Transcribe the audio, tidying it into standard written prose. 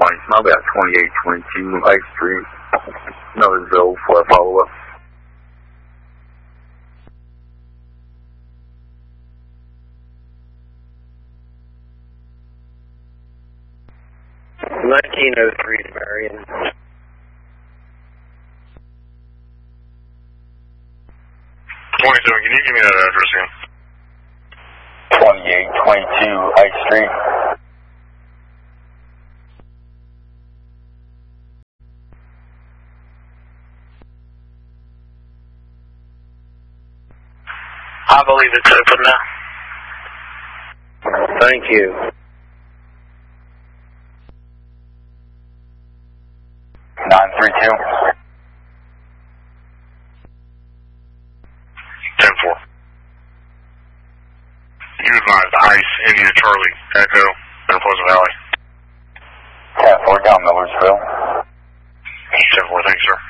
my bad, 2822 8th Street, Millersville for a follow-up. $1903 to Marion. 27, can you give me that address again? 2822 8th Street. I believe it's open now. Thank you. 932. 10-4. You advised ICE, India Charlie, Echo, in Pleasant Valley. 10-4 down Millersville. 10-4, thanks, sir.